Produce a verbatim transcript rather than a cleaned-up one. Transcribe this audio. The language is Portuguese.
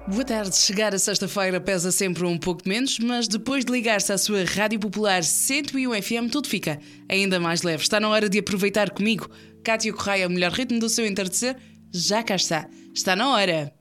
Boa tarde. Chegar a sexta-feira pesa sempre um pouco menos, mas depois de ligar-se à sua Rádio Popular cento e um F M, tudo fica ainda mais leve. Está na hora de aproveitar comigo. Cátia Correia, o melhor ritmo do seu entardecer, já cá está. Está na hora.